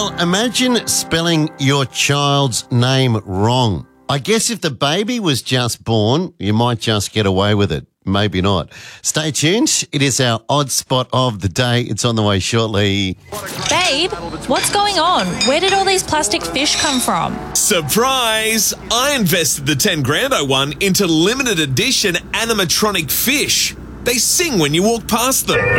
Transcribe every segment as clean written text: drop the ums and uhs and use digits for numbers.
Well, imagine spelling your child's name wrong. I guess if the baby was just born, you might just get away with it. Maybe not. Stay tuned. It is our odd spot of the day. It's on the way shortly. Babe, what's going on? Where did all these plastic fish come from? Surprise! I invested the 10 grand I won into limited edition animatronic fish. They sing when you walk past them.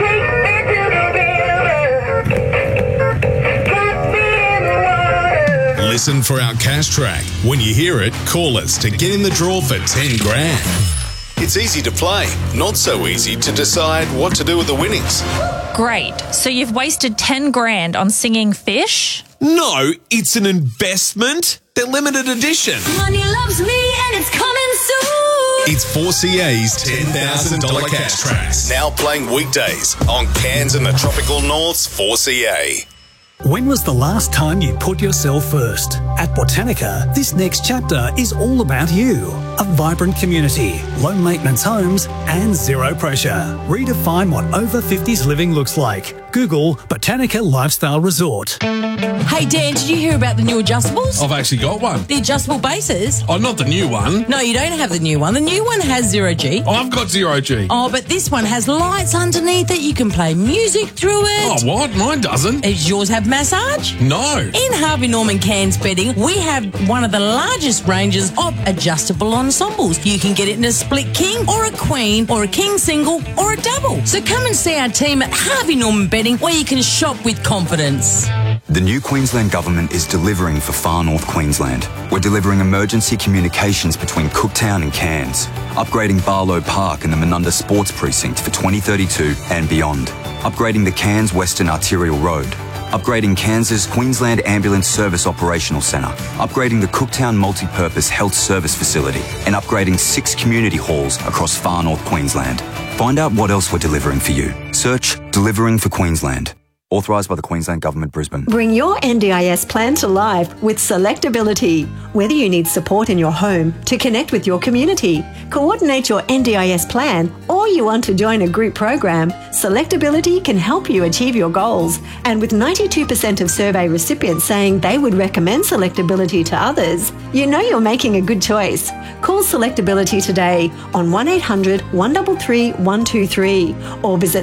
Listen for our cash track. When you hear it, call us to get in the draw for 10 grand. It's easy to play, not so easy to decide what to do with the winnings. Great. So you've wasted 10 grand on singing fish? No, it's an investment. They're limited edition. Money loves me and it's coming soon. It's 4CA's $10,000 cash tracks. Now playing weekdays on Cairns and the Tropical North's 4CA. When was the last time you put yourself first? At Botanica, this next chapter is all about you. A vibrant community, low maintenance homes, and zero pressure. Redefine what over 50s living looks like. Google Botanica Lifestyle Resort. Hey Dan, did you hear about the new adjustables? I've actually got one. The adjustable bases? Oh, not the new one. No, you don't have the new one. The new one has 0G. Oh, I've got 0G. Oh, but this one has lights underneath it. You can play music through it. Oh, what? Mine doesn't. Does yours have massage? No. In Harvey Norman Cairns Bedding, we have one of the largest ranges of adjustable ensembles. You can get it in a split king or a queen or a king single or a double. So come and see our team at Harvey Norman Bedding where you can shop with confidence. The new Queensland Government is delivering for Far North Queensland. We're delivering emergency communications between Cooktown and Cairns, upgrading Barlow Park and the Menunda Sports Precinct for 2032 and beyond, upgrading the Cairns Western Arterial Road, upgrading Cairns' Queensland Ambulance Service Operational Centre, upgrading the Cooktown Multi-Purpose Health Service Facility, and upgrading 6 community halls across Far North Queensland. Find out what else we're delivering for you. Search Delivering for Queensland. Authorised by the Queensland Government, Brisbane. Bring your NDIS plan to life with Selectability. Whether you need support in your home to connect with your community, coordinate your NDIS plan, or you want to join a group program, Selectability can help you achieve your goals. And with 92% of survey recipients saying they would recommend Selectability to others, you know you're making a good choice. Call Selectability today on 1800 133 123 or visit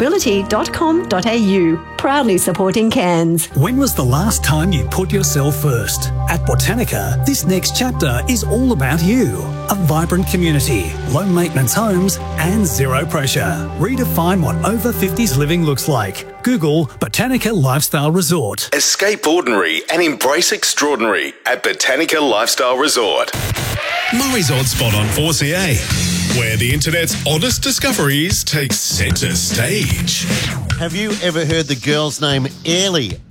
selectability.com.au. Proudly supporting Cairns. When was the last time you put yourself first? At Botanica, this next chapter is all about you. A vibrant community, low maintenance homes, and zero pressure. Redefine what over 50s living looks like. Google Botanica Lifestyle Resort. Escape ordinary and embrace extraordinary at Botanica Lifestyle Resort. Murray's Odd Spot on 4CA, where the internet's oddest discoveries take centre stage. Have you ever heard the girl's name Airlie?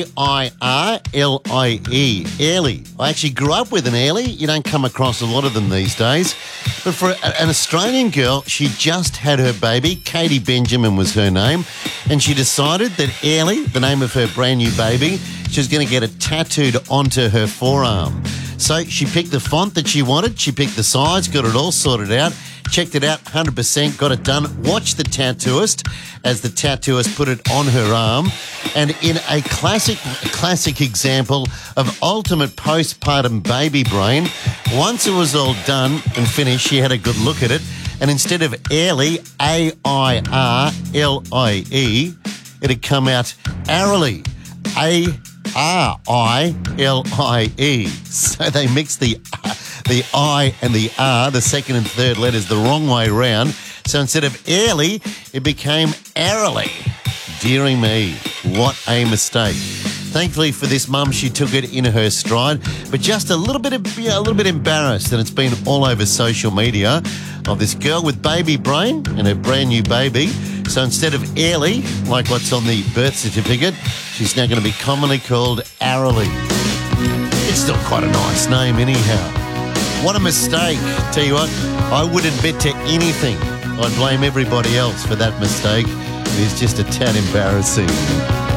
A-I-R-L-I-E. Airlie. I actually grew up with an Airlie. You don't come across a lot of them these days. But for an Australian girl, she just had her baby. Katie Benjamin was her name. And she decided that Airlie, the name of her brand new baby, she was going to get it tattooed onto her forearm. So she picked the font that she wanted. She picked the size, got it all sorted out. Checked it out, 100%, got it done. Watched the tattooist as the tattooist put it on her arm. And in a classic example of ultimate postpartum baby brain, once it was all done and finished, she had a good look at it. And instead of Airlie, A-I-R-L-I-E, it had come out Arilie, A-R-I-L-I-E. So they mixed the I and the R, the second and third letters, the wrong way round. So instead of Airlie, it became Arilie. Dearie me, what a mistake. Thankfully for this mum, she took it in her stride, but just a little bit embarrassed, and it's been all over social media of this girl with baby brain and her brand new baby. So instead of Airlie, like what's on the birth certificate, she's now going to be commonly called Arilie. It's still quite a nice name anyhow. What a mistake. Tell you what, I wouldn't bet to anything. I'd blame everybody else for that mistake. It is just a tad embarrassing.